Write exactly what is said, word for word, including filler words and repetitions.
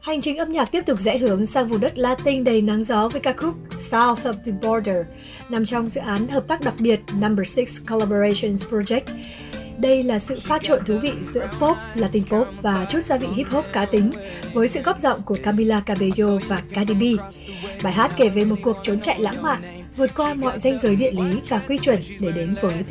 Hành trình âm nhạc tiếp tục rẽ hướng sang vùng đất Latin đầy nắng gió với ca khúc South of the Border, nằm trong dự án hợp tác đặc biệt Number Six Collaborations Project. Đây là sự pha trộn thú vị giữa pop, Latin pop và chút gia vị hip hop cá tính với sự góp giọng của Camila Cabello và Cardi B. Bài hát kể về một cuộc trốn chạy lãng mạn, vượt qua mọi ranh giới địa lý và quy chuẩn để đến với